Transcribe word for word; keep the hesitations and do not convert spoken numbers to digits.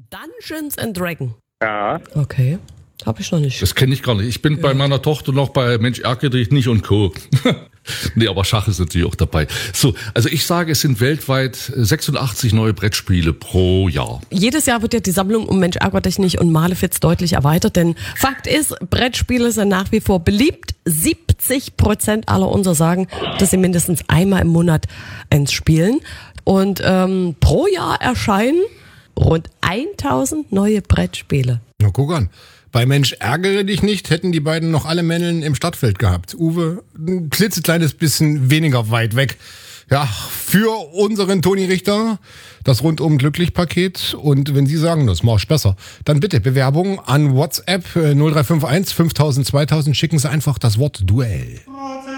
Dungeons and Dragons. Ja. Okay. Habe ich noch nicht. Das kenne ich gar nicht. Ich bin ja. bei meiner Tochter noch bei Mensch ärgere dich nicht und Co. Nee, aber Schach ist natürlich auch dabei. So, also ich sage, es sind weltweit sechsundachtzig neue Brettspiele pro Jahr. Jedes Jahr wird ja die Sammlung um Mensch ärgere dich nicht und Malefiz deutlich erweitert, denn Fakt ist, Brettspiele sind nach wie vor beliebt. siebzig Prozent aller unserer sagen, dass sie mindestens einmal im Monat eins spielen. Und ähm, pro Jahr erscheinen rund tausend neue Brettspiele. Na, guck an. Bei Mensch ärgere dich nicht, hätten die beiden noch alle Männeln im Stadtfeld gehabt. Uwe, ein klitzekleines bisschen weniger weit weg. Ja, für unseren Toni Richter das Rundum-Glücklich-Paket. Und wenn Sie sagen, das mach ich besser, dann bitte Bewerbung an WhatsApp null drei fünf eins fünftausend zweitausend. Schicken Sie einfach das Wort Duell.